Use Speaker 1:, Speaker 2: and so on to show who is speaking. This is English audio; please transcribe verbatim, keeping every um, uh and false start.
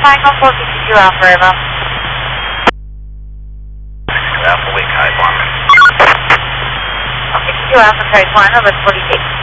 Speaker 1: Triangle four fifty-two Alpha River.
Speaker 2: Alpha Weak, high one.
Speaker 1: fifty-two Alpha, code one, over forty-six.